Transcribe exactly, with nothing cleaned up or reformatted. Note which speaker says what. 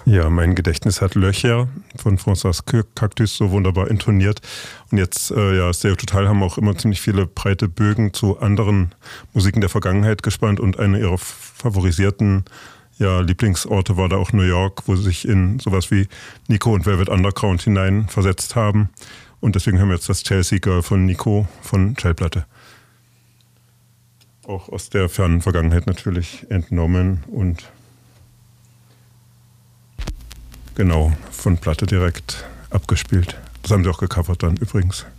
Speaker 1: Ja, mein Gedächtnis hat Löcher von François Cactus so wunderbar intoniert. Und jetzt, äh, ja, Stereo Total haben auch immer ziemlich viele breite Bögen zu anderen Musiken der Vergangenheit gespannt. Und eine ihrer favorisierten ja, Lieblingsorte war da auch New York, wo sie sich in sowas wie Nico und Velvet Underground hinein versetzt haben. Und deswegen haben wir jetzt das Chelsea Girl von Nico von Schallplatte. Auch aus der fernen Vergangenheit natürlich entnommen und genau von Platte direkt abgespielt. Das haben sie auch gecovert dann übrigens.